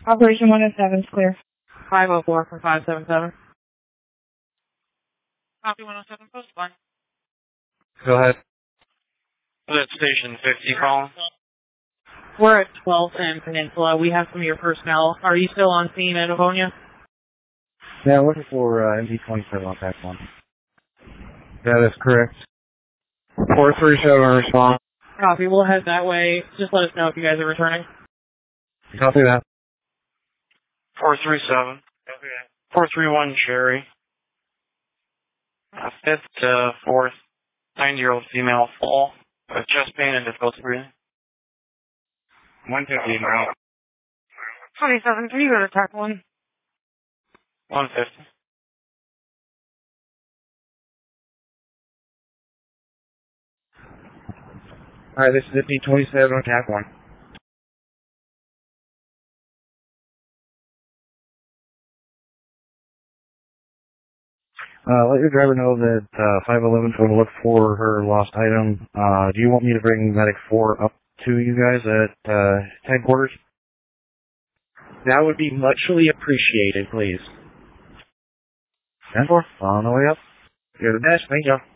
Operation 107 is clear. 504 for 577. Copy 107, post line. Go ahead. That's Station 50 calling. We're at 12th and Peninsula. We have some of your personnel. Are you still on scene at Avonia? Yeah, looking for MD-27 on pack 1. That is correct. 437 respond. Copy. We'll head that way. Just let us know if you guys are returning. Copy that. 437. 431 Cherry. 5th to 4th. 90-year-old female fall. With chest pain and difficulty breathing. 150 now. 27, can you go to track 1? 150. Alright, this is MD-27 on track 1. Let your driver know that 511 is going to look for her lost item. Do you want me to bring Medic 4 up to you guys at headquarters? That would be muchly appreciated, please. 10-4, on the way up. You're the best, thank you.